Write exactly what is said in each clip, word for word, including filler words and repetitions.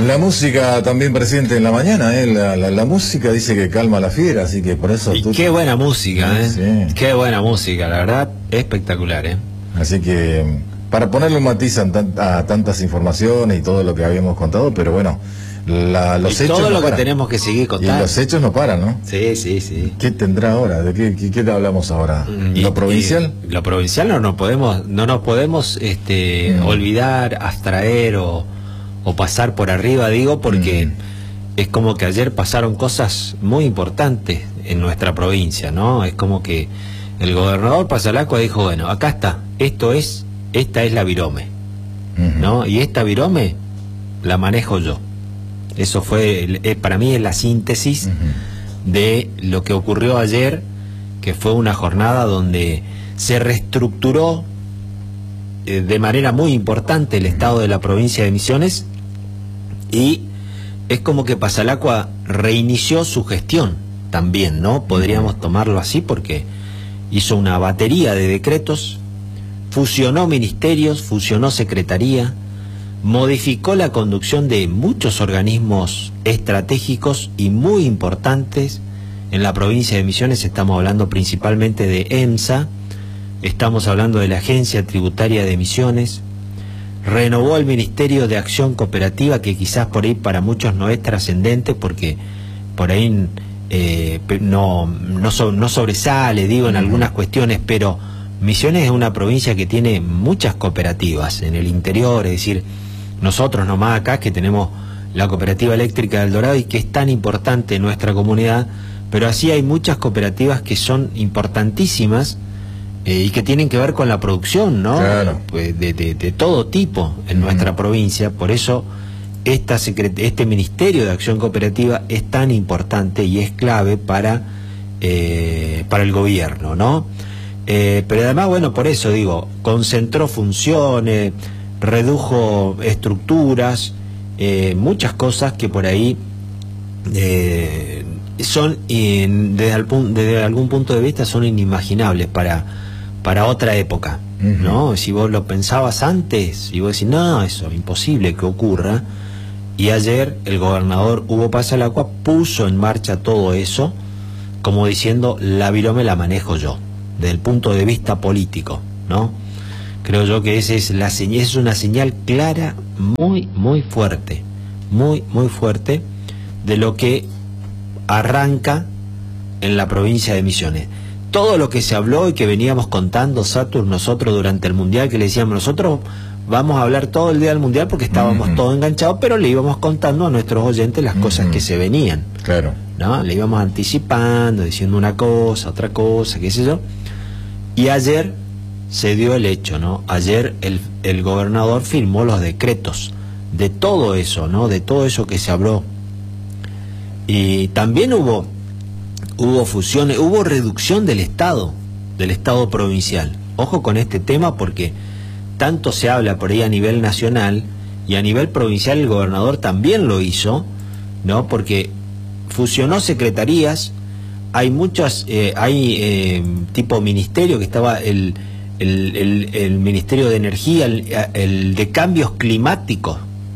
La música también presente en la mañana, ¿eh? La, la, la música dice que calma a la fiera, así que por eso... Y tú... qué buena música, ¿eh? Sí. Qué buena música, la verdad, espectacular, ¿eh? Así que, para ponerle un matiz a, tan, a tantas informaciones y todo lo que habíamos contado, pero bueno, la, los y hechos todo no lo paran. que tenemos que seguir contando. Y los hechos no paran, ¿no? Sí, sí, sí. ¿Qué tendrá ahora? ¿De qué, qué, qué te hablamos ahora? Y, ¿Lo provincial? Y, lo provincial no nos podemos, no nos podemos este, mm. olvidar, abstraer o, o pasar por arriba, digo, porque mm. es como que ayer pasaron cosas muy importantes en nuestra provincia, ¿no? Es como que el gobernador Pasalacqua dijo, bueno, acá está, esto es, esta es la virome, uh-huh. ¿no? Y esta virome la manejo yo. Eso fue, eh, para mí es la síntesis uh-huh. de lo que ocurrió ayer, que fue una jornada donde se reestructuró eh, de manera muy importante el estado de la provincia de Misiones, y es como que Pasalacqua reinició su gestión también, ¿no? Podríamos tomarlo así, porque hizo una batería de decretos, fusionó ministerios, fusionó secretaría, modificó la conducción de muchos organismos estratégicos y muy importantes en la provincia de Misiones. Estamos hablando principalmente de EMSA, estamos hablando de la Agencia Tributaria de Misiones, renovó el Ministerio de Acción Cooperativa, que quizás por ahí para muchos no es trascendente, porque por ahí eh, no, no, so, no sobresale, digo, en algunas cuestiones, pero Misiones es una provincia que tiene muchas cooperativas en el interior, es decir, nosotros nomás acá que tenemos la Cooperativa Eléctrica del Dorado y que es tan importante en nuestra comunidad, pero así hay muchas cooperativas que son importantísimas eh, y que tienen que ver con la producción, ¿no? Claro. Pues de, de, de todo tipo en uh-huh. nuestra provincia. Por eso esta secret este Ministerio de Acción Cooperativa es tan importante y es clave para, eh, para el gobierno, ¿no? Eh, pero además, bueno, por eso digo, concentró funciones, redujo estructuras, eh, muchas cosas que por ahí eh, son, in, desde, el, desde algún punto de vista, son inimaginables para, para otra época, uh-huh. ¿no? Si vos lo pensabas antes, y vos decís, no, eso es imposible que ocurra, y ayer el gobernador Hugo Pasalacqua puso en marcha todo eso, como diciendo, la virome la manejo yo, desde el punto de vista político, ¿no? Creo yo que esa es, la señal, es una señal clara, muy, muy fuerte, muy, muy fuerte, de lo que arranca en la provincia de Misiones. Todo lo que se habló y que veníamos contando, Satur, nosotros durante el Mundial, que le decíamos, nosotros vamos a hablar todo el día del Mundial porque estábamos uh-huh. todos enganchados, pero le íbamos contando a nuestros oyentes las uh-huh. cosas que se venían. Claro. ¿No? Le íbamos anticipando, diciendo una cosa, otra cosa, qué sé yo. Y ayer se dio el hecho, ¿no? Ayer el, el gobernador firmó los decretos de todo eso, ¿no? De todo eso que se habló. Y también hubo, hubo fusiones, hubo reducción del Estado, del Estado provincial. Ojo con este tema, porque tanto se habla por ahí a nivel nacional, y a nivel provincial el gobernador también lo hizo, ¿no? Porque fusionó secretarías, hay muchas, eh, hay eh, tipo ministerio, que estaba el El, el, el Ministerio de Energía, el, el de Cambios Climáticos.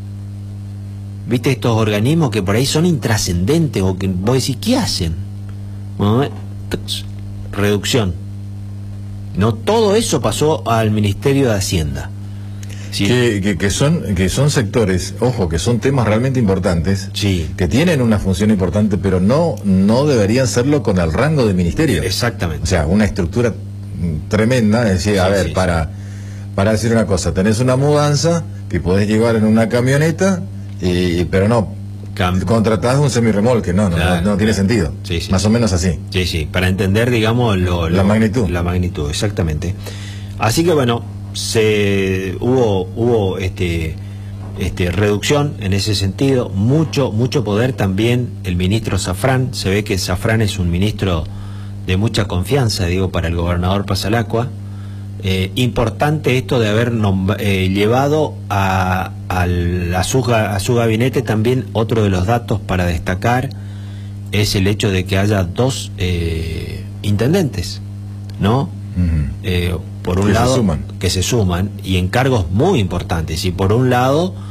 ¿Viste estos organismos que por ahí son intrascendentes o que vos decís, ¿qué hacen? Bueno, reducción. No, todo eso pasó al Ministerio de Hacienda. ¿Sí? Que, que, que, son, que son sectores, ojo, que son temas realmente importantes, sí. que tienen una función importante, pero no, no deberían serlo con el rango de ministerio. Exactamente. O sea, una estructura tremenda, es decir, sí, a ver, sí, para, para decir una cosa, tenés una mudanza que podés llevar en una camioneta, y, pero no, Cam contratás un semirremolque, no, no, claro, no, no tiene claro. sentido, sí, sí, más sí. o menos así. Sí, sí, para entender, digamos, lo, lo, la magnitud. La magnitud, exactamente. Así que bueno, se hubo, hubo este, este, reducción en ese sentido, mucho, mucho poder también el ministro Zafrán. Se ve que Zafrán es un ministro de mucha confianza, digo, para el gobernador Pasalacqua. Eh, importante esto de haber eh, llevado a, a, la, a, su, a su gabinete también. Otro de los datos para destacar es el hecho de que haya dos eh, intendentes, ¿no? Uh-huh. eh, por un que lado, se suman. que se suman, y en cargos muy importantes. Y por un lado,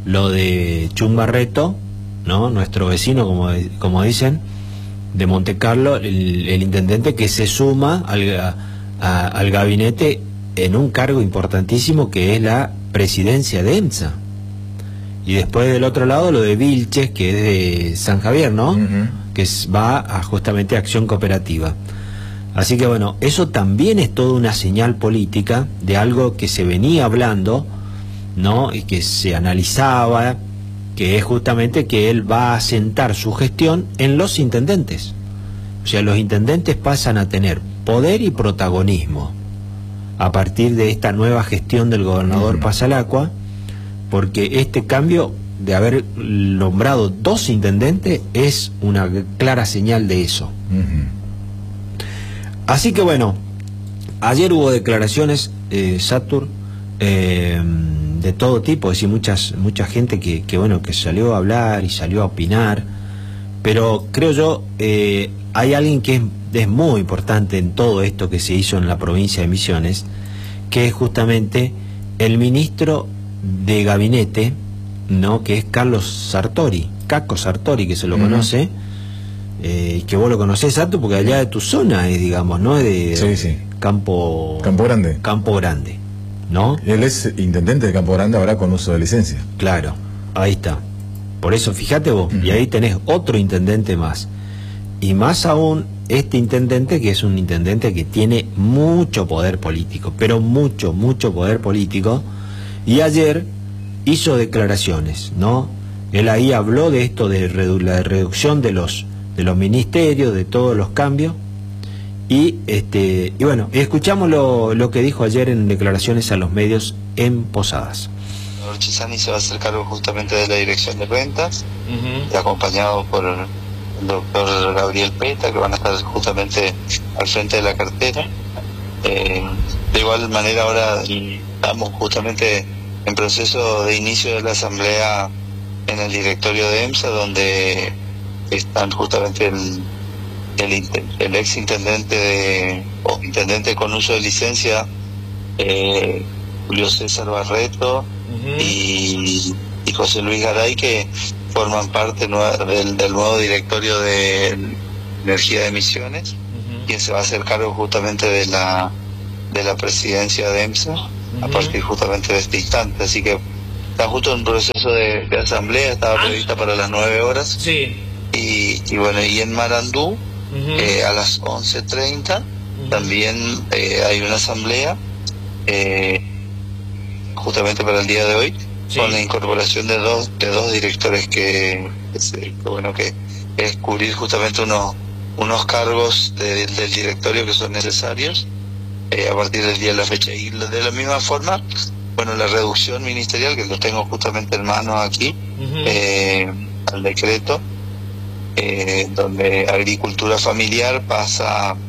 lo de Chum Barreto, ¿no? Nuestro vecino, como, como dicen, de Monte Carlo, el, el intendente que se suma al, a, al gabinete en un cargo importantísimo que es la presidencia de EMSA. Y después del otro lado lo de Vilches, que es de San Javier, ¿no? Uh-huh. Que es, va a justamente a Acción Cooperativa. Así que bueno, eso también es toda una señal política de algo que se venía hablando, ¿no? Y que se analizaba, que es justamente que él va a asentar su gestión en los intendentes. O sea, los intendentes pasan a tener poder y protagonismo a partir de esta nueva gestión del gobernador uh-huh. Pasalacqua, porque este cambio de haber nombrado dos intendentes es una clara señal de eso. Uh-huh. Así que bueno, ayer hubo declaraciones, eh, Satur, eh, de todo tipo, es decir, muchas, mucha gente que, que bueno, que salió a hablar y salió a opinar, pero creo yo, eh, hay alguien que es, es muy importante en todo esto que se hizo en la provincia de Misiones, que es justamente el ministro de gabinete, ¿no? Que es Carlos Sartori, Caco Sartori, que se lo uh-huh. conoce, eh, que vos lo conocés, Sato, porque allá de tu zona es, digamos, ¿no? De sí, sí. Campo... Campo Grande. Campo Grande, ¿no? Él es intendente de Campo Grande ahora con uso de licencia. Claro, ahí está. Por eso, fíjate vos, uh-huh. y ahí tenés otro intendente más. Y más aún, este intendente, que es un intendente que tiene mucho poder político, pero mucho, mucho poder político, y ayer hizo declaraciones, ¿no? Él ahí habló de esto de redu la reducción de los de los ministerios, de todos los cambios, y este y bueno, escuchamos lo, lo que dijo ayer en declaraciones a los medios en Posadas. Chisani se va a hacer cargo justamente de la dirección de ventas, uh-huh. y acompañado por el doctor Gabriel Peta, que van a estar justamente al frente de la cartera. Eh, de igual manera ahora estamos justamente en proceso de inicio de la asamblea en el directorio de EMSA, donde están justamente el, el, el ex intendente de, o intendente con uso de licencia, eh, Julio César Barreto, uh-huh. y, y José Luis Garay, que forman parte nueva, del, del nuevo directorio de energía de Misiones, uh-huh. quien se va a hacer cargo justamente de la de la presidencia de EMSA, uh-huh. a partir justamente de este instante. Así que está justo en proceso de, de asamblea, estaba prevista para las nueve horas. Sí. Y, y bueno, y en Marandú, uh-huh. eh, a las once treinta, uh-huh. también eh, hay una asamblea, eh, justamente para el día de hoy, sí. con la incorporación de dos de dos directores que, que, que bueno, que es cubrir justamente unos, unos cargos de, del directorio que son necesarios. Eh, a partir del día de la fecha, y de la misma forma, bueno, la reducción ministerial, que lo tengo justamente en mano aquí, uh-huh. eh, al decreto, eh, donde agricultura familiar pasa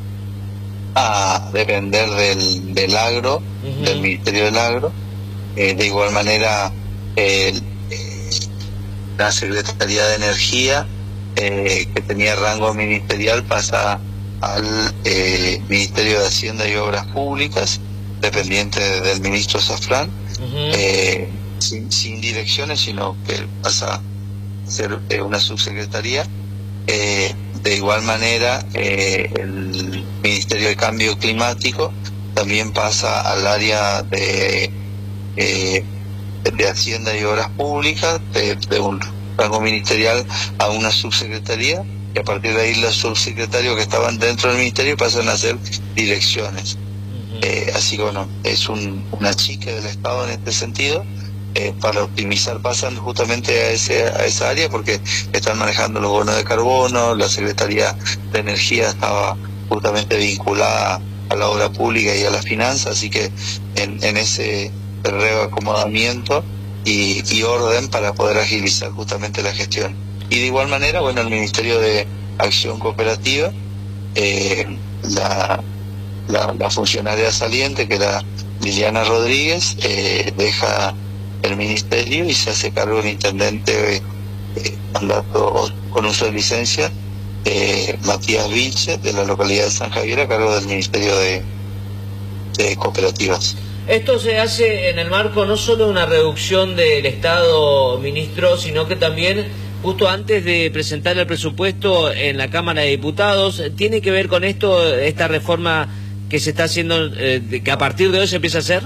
a depender del, del agro, uh-huh. del Ministerio del Agro. Eh, de igual manera, eh, eh, la Secretaría de Energía, eh, que tenía rango ministerial, pasa al eh, Ministerio de Hacienda y Obras Públicas, dependiente del ministro Zafrán, uh-huh. eh, sin, sin direcciones, sino que pasa a ser eh, una subsecretaría. Eh, de igual manera, eh, el Ministerio de Cambio Climático también pasa al área de, eh, de Hacienda y Obras Públicas, de, de un rango ministerial a una subsecretaría, y a partir de ahí los subsecretarios que estaban dentro del ministerio pasan a ser direcciones. Uh-huh. Eh, así que bueno, es un, un achique del Estado en este sentido, eh, para optimizar, pasan justamente a, ese, a esa área, porque están manejando los bonos de carbono. La Secretaría de Energía estaba justamente vinculada a la obra pública y a las finanzas, así que en, en ese reacomodamiento y, y orden para poder agilizar justamente la gestión. Y de igual manera, bueno, el Ministerio de Acción Cooperativa, eh, la, la, la funcionaria saliente, que era Liliana Rodríguez, eh, deja el ministerio y se hace cargo del intendente eh, mandato con uso de licencia, eh, Matías Vilches, de la localidad de San Javier, a cargo del Ministerio de, de Cooperativas. Esto se hace en el marco no solo de una reducción del Estado, ministro, sino que también justo antes de presentar el presupuesto en la Cámara de Diputados. ¿Tiene que ver con esto, esta reforma que se está haciendo, eh, que a partir de hoy se empieza a hacer?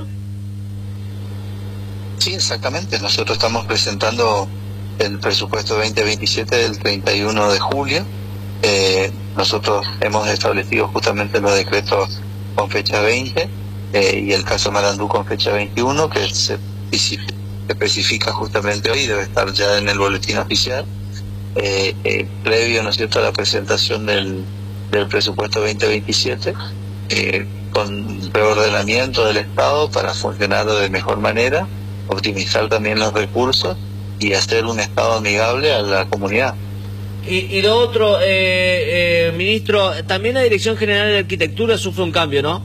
Sí, exactamente. Nosotros estamos presentando el presupuesto veinte veintisiete del treinta y uno de julio. Eh, nosotros hemos establecido justamente los decretos con fecha veinte eh, y el caso Marandú con fecha veintiuno, que se especifica justamente hoy, debe estar ya en el boletín oficial, eh, eh, previo, ¿no es cierto?, a la presentación del, del presupuesto veinte veintisiete, eh, con reordenamiento del Estado para funcionar de mejor manera, optimizar también los recursos y hacer un Estado amigable a la comunidad. Y, y lo otro, eh, eh, ministro, también la Dirección General de Arquitectura sufre un cambio, ¿no?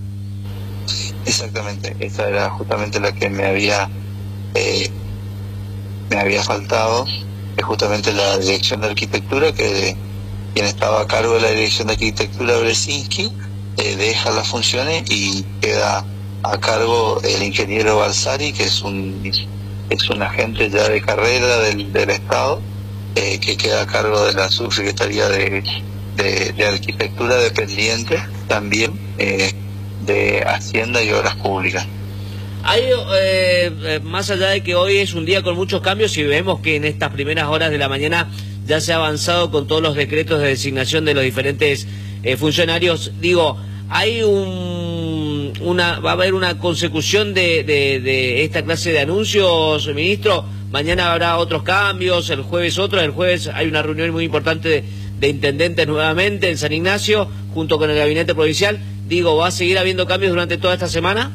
Exactamente, esa era justamente la que me había eh, me había faltado, es justamente la Dirección de Arquitectura, que quien estaba a cargo de la Dirección de Arquitectura, Bresinski, eh, deja las funciones y queda a cargo el ingeniero Balsari, que es un es un agente ya de carrera del, del Estado, eh, que queda a cargo de la Subsecretaría de, de, de Arquitectura, dependiente también eh, de Hacienda y Obras Públicas. Hay, eh, más allá de que hoy es un día con muchos cambios y vemos que en estas primeras horas de la mañana ya se ha avanzado con todos los decretos de designación de los diferentes eh, funcionarios, digo, hay un una va a haber una consecución de, de, de esta clase de anuncios, ministro. Mañana habrá otros cambios, el jueves otro, el jueves hay una reunión muy importante de, de intendentes nuevamente en San Ignacio, junto con el gabinete provincial. Digo, ¿va a seguir habiendo cambios durante toda esta semana?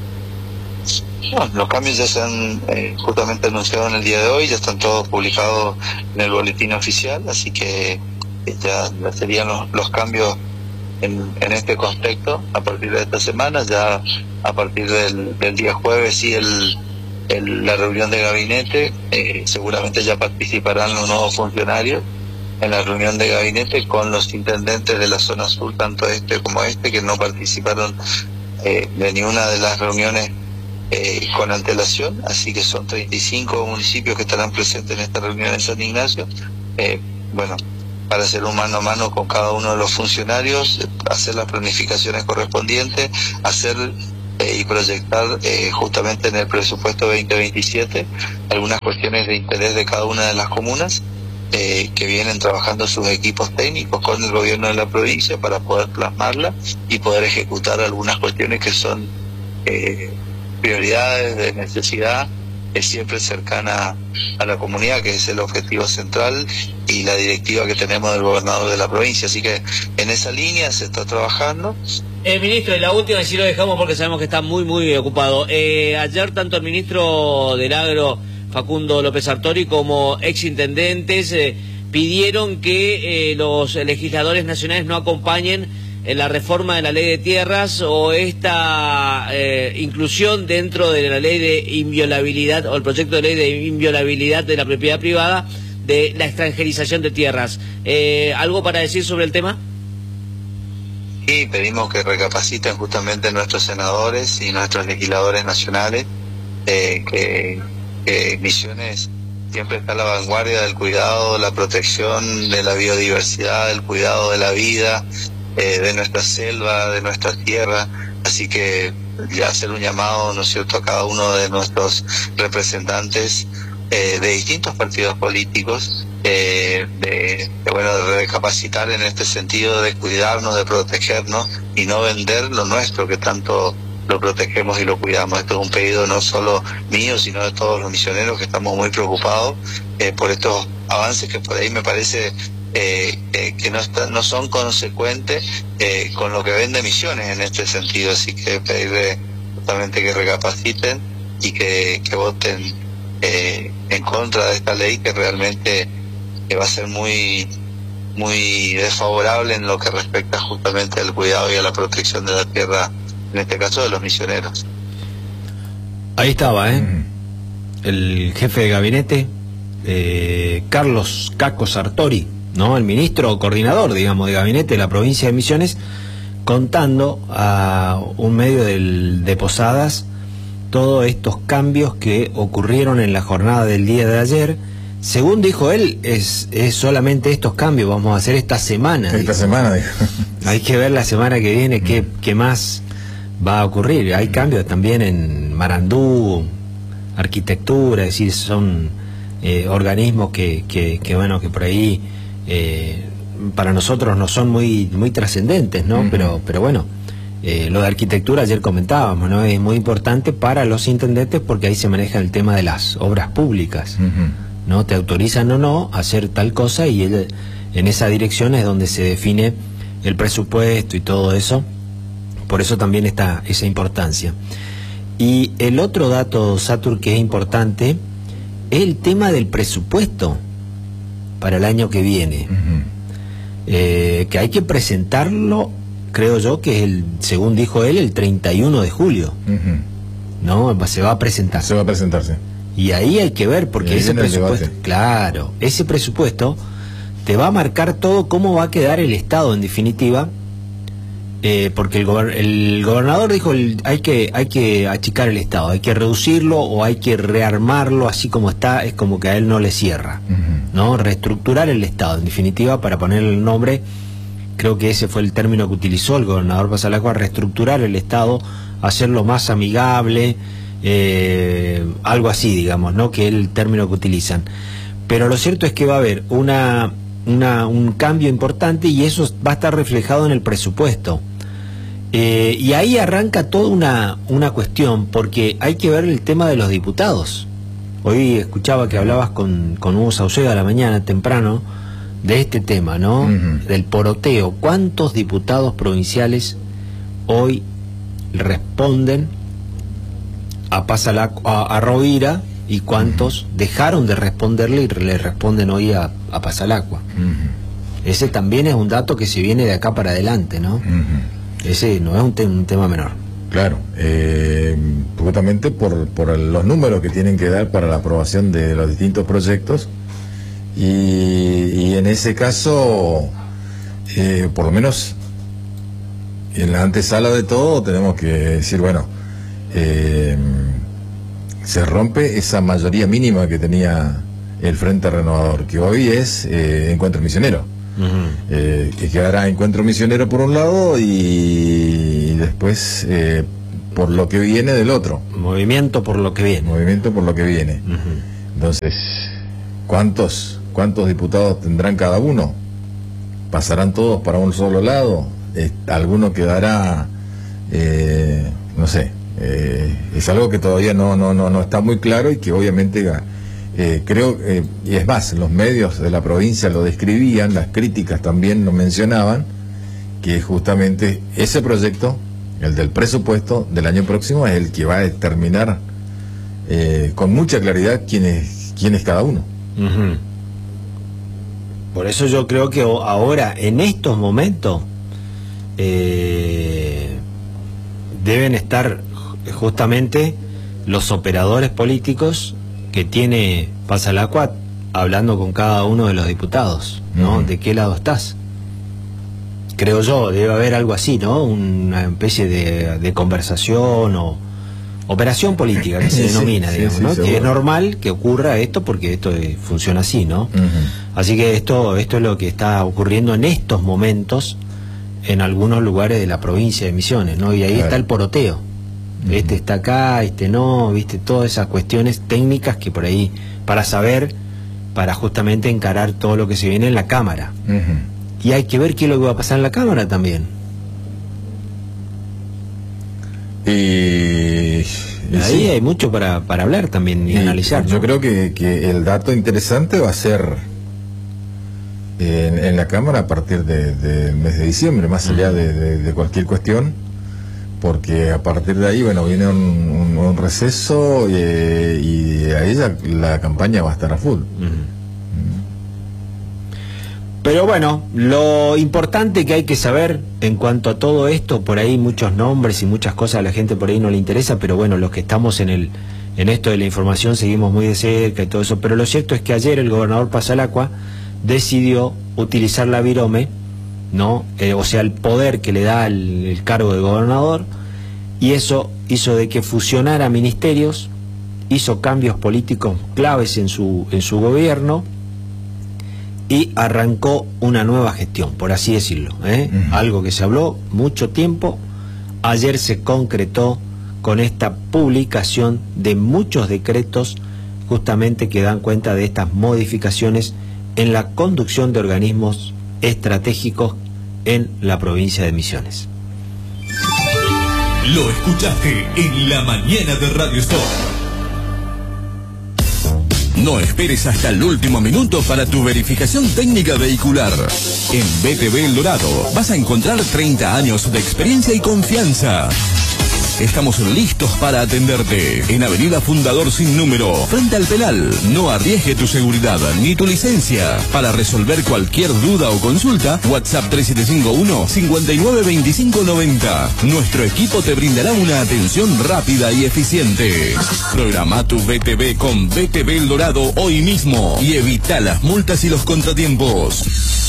No, los cambios ya se han eh, justamente anunciado en el día de hoy, ya están todos publicados en el boletín oficial, así que eh, ya, ya serían los, los cambios en, en este contexto a partir de esta semana. Ya a partir del, del día jueves y el, el, la reunión de gabinete, eh, seguramente ya participarán los nuevos funcionarios en la reunión de gabinete con los intendentes de la zona sur, tanto este como este, que no participaron eh, de ninguna de las reuniones Eh, con antelación, así que son treinta y cinco municipios que estarán presentes en esta reunión en San Ignacio, eh, bueno, para hacer un mano a mano con cada uno de los funcionarios, hacer las planificaciones correspondientes, hacer eh, y proyectar eh, justamente en el presupuesto veinte veintisiete algunas cuestiones de interés de cada una de las comunas, eh, que vienen trabajando sus equipos técnicos con el gobierno de la provincia para poder plasmarla y poder ejecutar algunas cuestiones que son eh, prioridades de necesidad, es siempre cercana a la comunidad, que es el objetivo central y la directiva que tenemos del gobernador de la provincia, así que en esa línea se está trabajando. Eh, ministro, y la última, y si lo dejamos porque sabemos que está muy muy ocupado, eh, ayer tanto el ministro del Agro, Facundo López Sartori, como exintendentes eh, pidieron que eh, los legisladores nacionales no acompañen en la reforma de la ley de tierras o esta eh, inclusión dentro de la ley de inviolabilidad o el proyecto de ley de inviolabilidad de la propiedad privada de la extranjerización de tierras. Eh, ¿Algo para decir sobre el tema? Sí, pedimos que recapaciten justamente nuestros senadores y nuestros legisladores nacionales, eh, que, que Misiones siempre está a la vanguardia del cuidado, la protección de la biodiversidad, del cuidado de la vida, Eh, de nuestra selva, de nuestra tierra, así que ya hacer un llamado, ¿no es cierto?, a cada uno de nuestros representantes eh, de distintos partidos políticos, eh, de, de, bueno, de recapacitar en este sentido de cuidarnos, de protegernos y no vender lo nuestro, que tanto lo protegemos y lo cuidamos. Esto es un pedido no solo mío, sino de todos los misioneros, que estamos muy preocupados eh, por estos avances que por ahí me parece Eh, eh, que no, está, no son consecuentes eh, con lo que vende Misiones en este sentido, así que pedirle justamente que recapaciten y que, que voten eh, en contra de esta ley, que realmente que va a ser muy muy desfavorable en lo que respecta justamente al cuidado y a la protección de la tierra, en este caso de los misioneros. Ahí estaba, ¿eh? El jefe de gabinete, eh, Carlos Caco Sartori, ¿no? El ministro coordinador, digamos, de gabinete de la provincia de Misiones, contando a un medio del, de Posadas todos estos cambios que ocurrieron en la jornada del día de ayer. Según dijo él, es, es solamente estos cambios, vamos a hacer esta semana. Esta dijo. semana, dijo. Hay que ver la semana que viene qué, qué más va a ocurrir. Hay cambios también en Marandú, arquitectura, es decir, son eh, organismos que, que, que, bueno, que por ahí eh, para nosotros no son muy, muy trascendentes, ¿no? Uh-huh. Pero, pero bueno, eh, lo de arquitectura ayer comentábamos, ¿no? Es muy importante para los intendentes porque ahí se maneja el tema de las obras públicas. Uh-huh. ¿No? Te autorizan o no a hacer tal cosa y él, en esa dirección es donde se define el presupuesto y todo eso. Por eso también está esa importancia. Y el otro dato, Satur, que es importante es el tema del presupuesto para el año que viene. Uh-huh. eh, que hay que presentarlo, creo yo que es el, según dijo él, el treinta y uno de julio. Uh-huh. ¿No? Se va a presentar. Se va a presentar, sí. Y ahí hay que ver, porque ese presupuesto, claro, ese presupuesto te va a marcar todo cómo va a quedar el Estado en definitiva, eh, porque el, gober el gobernador dijo el, hay que hay que achicar el Estado, hay que reducirlo o hay que rearmarlo así como está, es como que a él no le cierra, uh-huh. ¿no? Reestructurar el Estado, en definitiva, para ponerle el nombre, creo que ese fue el término que utilizó el gobernador Pasalacqua, reestructurar el Estado, hacerlo más amigable. Eh, algo así, digamos, ¿no? Que es el término que utilizan. Pero lo cierto es que va a haber una, una, un cambio importante y eso va a estar reflejado en el presupuesto. Eh, y ahí arranca toda una, una cuestión, porque hay que ver el tema de los diputados. Hoy escuchaba que hablabas con, con Hugo Saucedo a la mañana, temprano, de este tema, ¿no? Uh-huh. Del poroteo. ¿Cuántos diputados provinciales hoy responden a Pasalacqua, a, a Rovira, y cuántos uh-huh. dejaron de responderle y le responden hoy a, a Pasalacqua? Uh-huh. Ese también es un dato que se viene de acá para adelante, ¿no? Uh-huh. Ese no es un, te un tema menor. Claro, eh, justamente por, por los números que tienen que dar para la aprobación de los distintos proyectos, y, y en ese caso, eh, por lo menos en la antesala de todo, tenemos que decir, bueno, Eh, se rompe esa mayoría mínima que tenía el Frente Renovador, que hoy es eh, Encuentro Misionero. Uh-huh. eh, que quedará Encuentro Misionero por un lado y después eh, por lo que viene del otro. Movimiento por lo que viene. Movimiento por lo que viene. Uh-huh. Entonces, ¿cuántos, cuántos diputados tendrán cada uno? ¿Pasarán todos para un solo lado? Eh, ¿Alguno quedará, eh, no sé? Eh, es algo que todavía no, no, no, no está muy claro y que obviamente eh, creo, eh, y es más, los medios de la provincia lo describían, las críticas también lo mencionaban, que justamente ese proyecto, el del presupuesto del año próximo, es el que va a determinar eh, con mucha claridad quién es, quién es cada uno. Uh-huh. Por eso yo creo que ahora, en estos momentos, eh, deben estar justamente los operadores políticos que tiene Pasalacqua hablando con cada uno de los diputados, ¿no? Uh-huh. ¿De qué lado estás? Creo yo, debe haber algo así, ¿no? Una especie de, de conversación o operación política que se denomina, sí, digamos, sí, sí, ¿no? Que es normal que ocurra esto porque esto eh, funciona así, ¿no? Uh-huh. Así que esto, esto es lo que está ocurriendo en estos momentos en algunos lugares de la provincia de Misiones, ¿no? Y ahí claro. está el poroteo. Este está acá, este no, viste, todas esas cuestiones técnicas que por ahí, para saber, para justamente encarar todo lo que se viene en la Cámara. Uh-huh. Y hay que ver qué es lo que va a pasar en la Cámara también. Y, y ahí sí. hay mucho para, para hablar también y, y analizar, ¿no? Yo creo que, que el dato interesante va a ser en, en la Cámara a partir del de, de mes de diciembre, más allá uh-huh. de, de, de cualquier cuestión, porque a partir de ahí, bueno, viene un, un, un receso y, y ahí ya la campaña va a estar a full. Uh-huh. Pero bueno, lo importante que hay que saber en cuanto a todo esto, por ahí muchos nombres y muchas cosas a la gente por ahí no le interesa, pero bueno, los que estamos en el en esto de la información seguimos muy de cerca y todo eso, pero lo cierto es que ayer el gobernador Pasalacqua decidió utilizar la virome ¿no? Eh, o sea, el poder que le da el, el cargo de gobernador, y eso hizo de que fusionara ministerios, hizo cambios políticos claves en su, en su gobierno, y arrancó una nueva gestión, por así decirlo, ¿eh? Uh-huh. Algo que se habló mucho tiempo, ayer se concretó con esta publicación de muchos decretos justamente que dan cuenta de estas modificaciones en la conducción de organismos estratégicos en la provincia de Misiones. Lo escuchaste en la mañana de Radio Stop. No esperes hasta el último minuto para tu verificación técnica vehicular. En B T V El Dorado vas a encontrar treinta años de experiencia y confianza. Estamos listos para atenderte en Avenida Fundador Sin Número, frente al penal. No arriesgue tu seguridad ni tu licencia. Para resolver cualquier duda o consulta, WhatsApp tres siete cinco uno, cinco nueve dos cinco nueve cero. Nuestro equipo te brindará una atención rápida y eficiente. Programa tu B T V con B T V El Dorado hoy mismo y evita las multas y los contratiempos.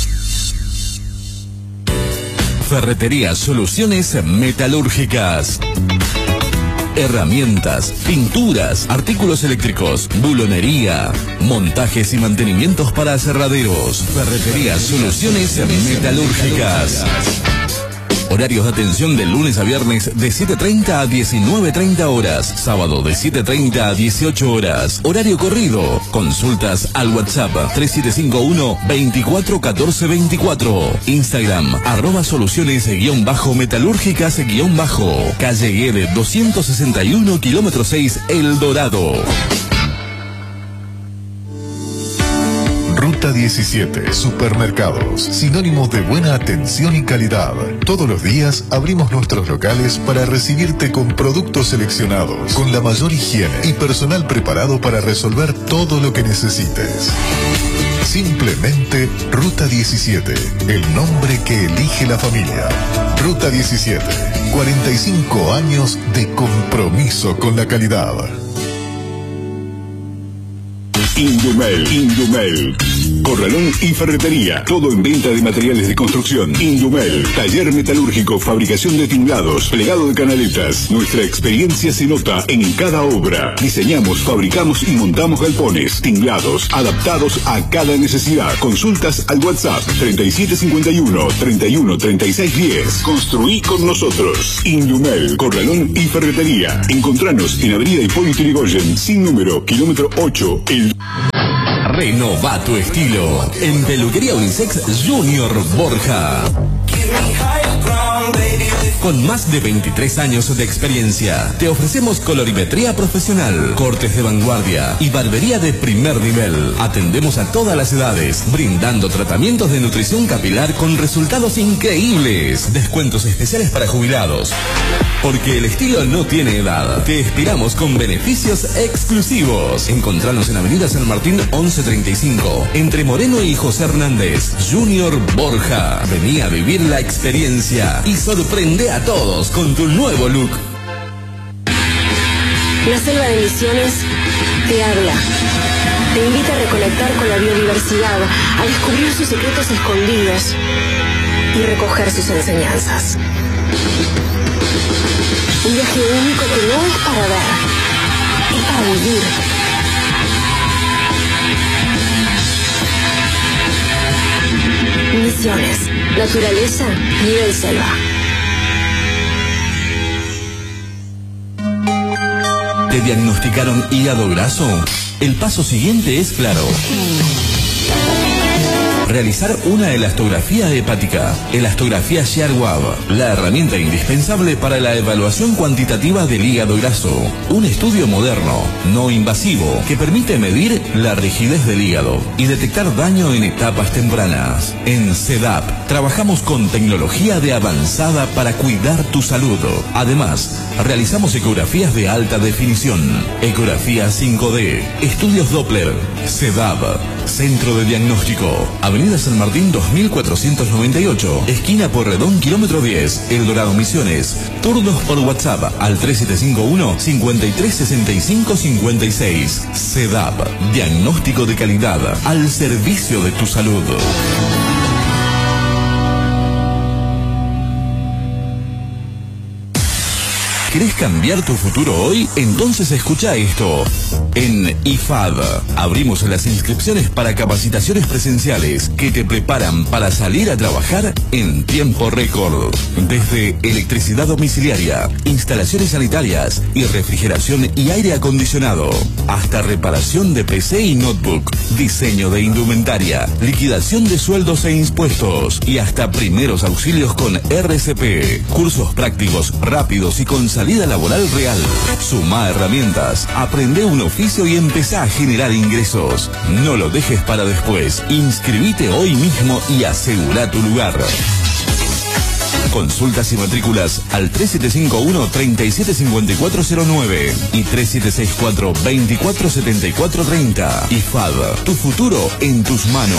Ferretería Soluciones Metalúrgicas. Herramientas, pinturas, artículos eléctricos, bulonería, montajes y mantenimientos para aserraderos. Ferretería Soluciones Metalúrgicas. Horarios de atención de lunes a viernes de siete treinta a diecinueve treinta horas. Sábado de siete treinta a dieciocho horas. Horario corrido. Consultas al WhatsApp tres siete cinco uno, veinticuatro catorce veinticuatro. Instagram arroba soluciones guión bajo metalúrgicas guión bajo. Calle Guede doscientos sesenta y uno, kilómetro seis, El Dorado. Ruta diecisiete, Supermercados, sinónimo de buena atención y calidad. Todos los días abrimos nuestros locales para recibirte con productos seleccionados, con la mayor higiene y personal preparado para resolver todo lo que necesites. Simplemente Ruta diecisiete, el nombre que elige la familia. Ruta diecisiete, cuarenta y cinco años de compromiso con la calidad. Indumel, Indumel, corralón y ferretería, todo en venta de materiales de construcción. Indumel, taller metalúrgico, fabricación de tinglados, plegado de canaletas. Nuestra experiencia se nota en cada obra. Diseñamos, fabricamos y montamos galpones, tinglados, adaptados a cada necesidad. Consultas al WhatsApp treinta y siete cincuenta y uno, treinta y uno, treinta y seis diez. Construí con nosotros. Indumel, corralón y ferretería. Encontranos en Avenida Hipólito Yrigoyen, sin número, kilómetro ocho, El... Renova tu estilo en Peluquería Unisex Junior Borja. Con más de veintitrés años de experiencia, te ofrecemos colorimetría profesional, cortes de vanguardia y barbería de primer nivel. Atendemos a todas las edades, brindando tratamientos de nutrición capilar con resultados increíbles. Descuentos especiales para jubilados. Porque el estilo no tiene edad. Te esperamos con beneficios exclusivos. Encontranos en Avenida San Martín once treinta y cinco, entre Moreno y José Hernández. Junior Borja. Vení a vivir la experiencia y sorprende a todos con tu nuevo look. La selva de Misiones te habla. Te invita a reconectar con la biodiversidad, a descubrir sus secretos escondidos y recoger sus enseñanzas. Un viaje único que no es para ver, es para vivir. Misiones, naturaleza, nivel selva. ¿Te diagnosticaron hígado graso? El paso siguiente es claro. Realizar una elastografía hepática. Elastografía Sharewab, la herramienta indispensable para la evaluación cuantitativa del hígado graso. Un estudio moderno, no invasivo, que permite medir la rigidez del hígado y detectar daño en etapas tempranas. En CEDAP trabajamos con tecnología de avanzada para cuidar tu salud. Además, realizamos ecografías de alta definición, ecografía cinco D, estudios Doppler. CEDAP, Centro de Diagnóstico, Avenida San Martín dos mil cuatrocientos noventa y ocho, esquina Porredón, kilómetro diez, El Dorado, Misiones. Turnos por WhatsApp al tres siete cinco uno, cincuenta y tres sesenta y cinco cincuenta y seis. CEDAP, diagnóstico de calidad al servicio de tu salud. ¿Querés cambiar tu futuro hoy? Entonces escucha esto. En I F A D abrimos las inscripciones para capacitaciones presenciales que te preparan para salir a trabajar en tiempo récord. Desde electricidad domiciliaria, instalaciones sanitarias y refrigeración y aire acondicionado, hasta reparación de P C y notebook, diseño de indumentaria, liquidación de sueldos e impuestos y hasta primeros auxilios con R C P. Cursos prácticos rápidos y con salida laboral real. Sumá herramientas, aprende un oficio y empezá a generar ingresos. No lo dejes para después. Inscribite hoy mismo y asegura tu lugar. Consultas y matrículas al tres siete cinco uno, tres siete cinco cuatro cero nueve y tres siete seis cuatro, dos cuatro siete cuatro tres cero. I F A D, tu futuro en tus manos.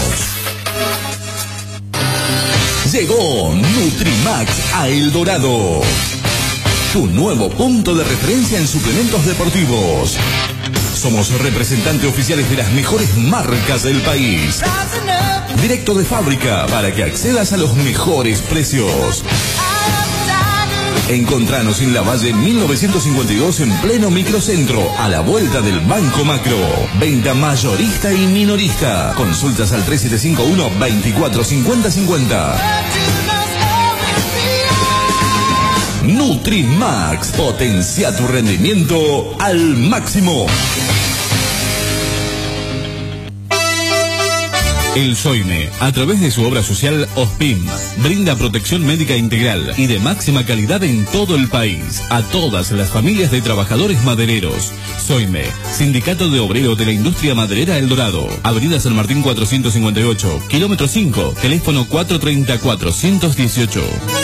Llegó Nutrimax a El Dorado, tu nuevo punto de referencia en suplementos deportivos. Somos representantes oficiales de las mejores marcas del país. Directo de fábrica para que accedas a los mejores precios. Encontranos en la Valle mil novecientos cincuenta y dos en pleno microcentro, a la vuelta del Banco Macro. Venta mayorista y minorista. Consultas al tres siete cinco uno, veinticuatro cincuenta cincuenta. Nutrimax, potencia tu rendimiento al máximo. El Soime, a través de su obra social OSPIM, brinda protección médica integral y de máxima calidad en todo el país a todas las familias de trabajadores madereros. Soime, Sindicato de Obreros de la Industria Maderera El Dorado, Avenida San Martín cuatrocientos cincuenta y ocho, kilómetro cinco, teléfono cuatro tres cero, cuatro uno ocho.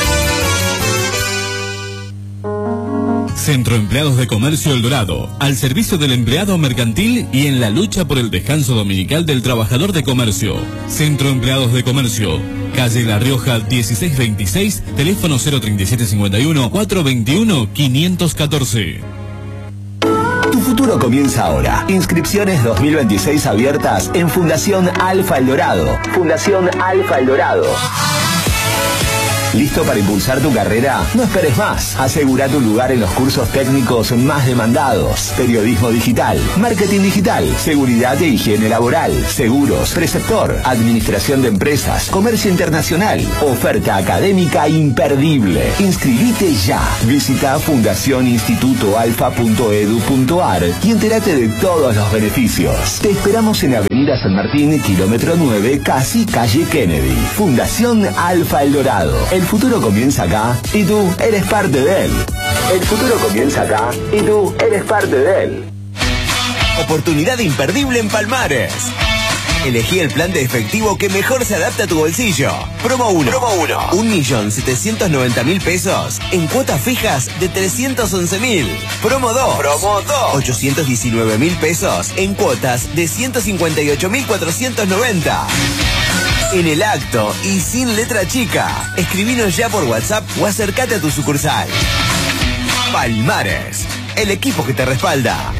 Centro Empleados de Comercio El Dorado, al servicio del empleado mercantil y en la lucha por el descanso dominical del trabajador de comercio. Centro Empleados de Comercio, calle La Rioja dieciséis veintiséis, teléfono cero treinta y siete cincuenta y uno, cuatrocientos veintiuno, quinientos catorce. Tu futuro comienza ahora. Inscripciones dos mil veintiséis abiertas en Fundación Alfa El Dorado. Fundación Alfa El Dorado. ¿Listo para impulsar tu carrera? No esperes más. Asegura tu lugar en los cursos técnicos más demandados. Periodismo digital, marketing digital, seguridad e higiene laboral, seguros, preceptor, administración de empresas, comercio internacional. Oferta académica imperdible. Inscribite ya. Visita fundación instituto alfa punto edu punto ar y entérate de todos los beneficios. Te esperamos en Avenida San Martín, kilómetro nueve, casi calle Kennedy. Fundación Alfa El Dorado. El futuro comienza acá y tú eres parte de él. El futuro comienza acá y tú eres parte de él. Oportunidad imperdible en Palmares. Elegí el plan de efectivo que mejor se adapta a tu bolsillo. Promo uno. Promo uno. un millón setecientos noventa mil pesos en cuotas fijas de trescientos once mil. Promo dos. Promo dos. ochocientos diecinueve mil pesos en cuotas de ciento cincuenta y ocho mil cuatrocientos noventa. En el acto y sin letra chica. Escribinos ya por WhatsApp o acércate a tu sucursal. Palmares, el equipo que te respalda.